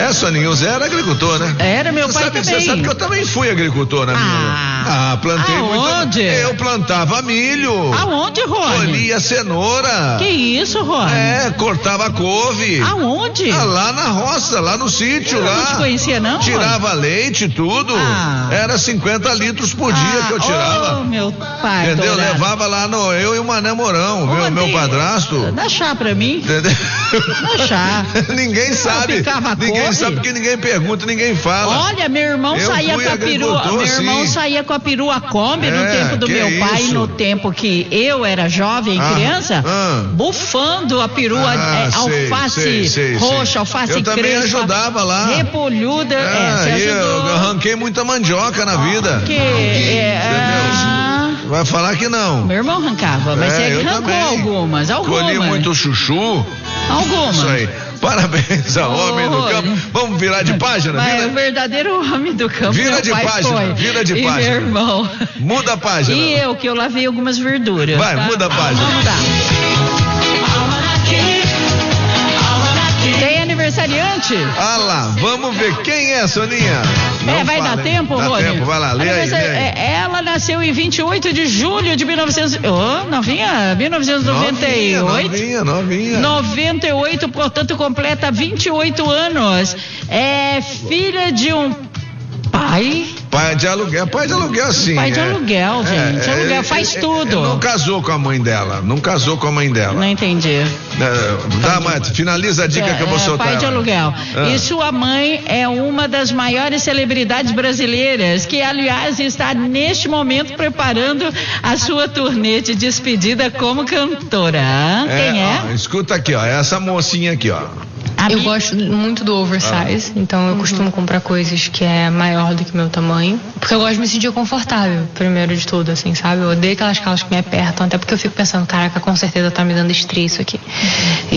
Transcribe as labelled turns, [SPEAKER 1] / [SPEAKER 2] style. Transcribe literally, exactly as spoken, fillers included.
[SPEAKER 1] É, Soninho, o Zé era agricultor, né?
[SPEAKER 2] Era, meu
[SPEAKER 1] você
[SPEAKER 2] pai
[SPEAKER 1] sabe,
[SPEAKER 2] também.
[SPEAKER 1] Você sabe que eu também fui agricultor na minha.
[SPEAKER 2] Ah,
[SPEAKER 1] ah plantei
[SPEAKER 2] aonde?
[SPEAKER 1] muito. Eu plantava milho.
[SPEAKER 2] Aonde, Rony?
[SPEAKER 1] Colhia cenoura.
[SPEAKER 2] Que isso, Rony?
[SPEAKER 1] É, cortava couve.
[SPEAKER 2] Aonde?
[SPEAKER 1] Ah, lá na roça, lá no sítio,
[SPEAKER 2] eu
[SPEAKER 1] lá.
[SPEAKER 2] Não te conhecia, não?
[SPEAKER 1] Tirava
[SPEAKER 2] Rony?
[SPEAKER 1] leite e tudo.
[SPEAKER 2] Ah.
[SPEAKER 1] Era cinquenta litros por dia
[SPEAKER 2] ah,
[SPEAKER 1] que eu tirava.
[SPEAKER 2] Oh, meu pai.
[SPEAKER 1] Entendeu?
[SPEAKER 2] Dourado.
[SPEAKER 1] Levava lá no. Eu e o Mané Mourão, viu? Meu padrasto.
[SPEAKER 2] Dá chá pra mim.
[SPEAKER 1] Entendeu?
[SPEAKER 2] Dá chá.
[SPEAKER 1] Ninguém sabe. Ninguém couve. sabe porque ninguém pergunta, ninguém fala.
[SPEAKER 2] Olha, meu irmão
[SPEAKER 1] eu
[SPEAKER 2] saía com a perua. Meu irmão
[SPEAKER 1] sim.
[SPEAKER 2] saía com a perua Kombi é, no tempo do meu pai,
[SPEAKER 1] isso?
[SPEAKER 2] no tempo que eu era jovem, ah, criança, ah, bufando a perua,
[SPEAKER 1] ah,
[SPEAKER 2] é, alface
[SPEAKER 1] sei, sei,
[SPEAKER 2] roxa,
[SPEAKER 1] sei.
[SPEAKER 2] alface
[SPEAKER 1] eu também
[SPEAKER 2] crespa,
[SPEAKER 1] ajudava lá.
[SPEAKER 2] repolhuda.
[SPEAKER 1] Ah,
[SPEAKER 2] é,
[SPEAKER 1] eu, eu arranquei muita mandioca na vida.
[SPEAKER 2] Que é, ah,
[SPEAKER 1] vai falar que não.
[SPEAKER 2] Meu irmão arrancava, mas
[SPEAKER 1] é,
[SPEAKER 2] você arrancou também. algumas, algumas.
[SPEAKER 1] Colhi muito chuchu.
[SPEAKER 2] Algumas.
[SPEAKER 1] Isso aí. Parabéns ao oh, homem do campo. Vamos virar de página?
[SPEAKER 2] Mas
[SPEAKER 1] vira...
[SPEAKER 2] é o verdadeiro homem do campo.
[SPEAKER 1] Vira de
[SPEAKER 2] pai
[SPEAKER 1] página,
[SPEAKER 2] foi.
[SPEAKER 1] vira de
[SPEAKER 2] e
[SPEAKER 1] página.
[SPEAKER 2] Meu irmão.
[SPEAKER 1] Muda a página.
[SPEAKER 2] E eu, que eu lavei algumas verduras.
[SPEAKER 1] Vai,
[SPEAKER 2] tá?
[SPEAKER 1] muda a página.
[SPEAKER 2] Vamos mudar. Tem aniversariante?
[SPEAKER 1] Ah lá, vamos ver quem é, Soninha.
[SPEAKER 2] Não é, vai
[SPEAKER 1] fala,
[SPEAKER 2] dar tempo,
[SPEAKER 1] Dá
[SPEAKER 2] Rony?
[SPEAKER 1] tempo, vai lá, lê aí, lê aí.
[SPEAKER 2] Ela nasceu em vinte e oito de julho de mil e novecentos. Oh, novinha, mil novecentos e noventa e oito.
[SPEAKER 1] Novinha, novinha.
[SPEAKER 2] noventa e oito, portanto, completa vinte e oito anos. É filha de um pai.
[SPEAKER 1] Pai de aluguel, pai de aluguel sim.
[SPEAKER 2] Pai de
[SPEAKER 1] é.
[SPEAKER 2] aluguel, gente. É, aluguel, faz
[SPEAKER 1] é,
[SPEAKER 2] tudo.
[SPEAKER 1] Ele não casou com a mãe dela, não casou com a mãe dela.
[SPEAKER 2] Não entendi.
[SPEAKER 1] É, dá, mas finaliza a dica é, que eu vou soltar.
[SPEAKER 2] Pai de aluguel. Ah. E sua mãe é uma das maiores celebridades brasileiras, que aliás está neste momento preparando a sua turnê de despedida como cantora.
[SPEAKER 1] É,
[SPEAKER 2] Quem é?
[SPEAKER 1] Ó, escuta aqui, ó, essa mocinha aqui, ó.
[SPEAKER 3] Eu gosto muito do oversize, ah. então eu uhum. costumo comprar coisas que é maior do que meu tamanho, porque eu gosto de me sentir confortável, primeiro de tudo, assim, sabe? Eu odeio aquelas calças que me apertam, até porque eu fico pensando, caraca, com certeza tá me dando estria isso aqui.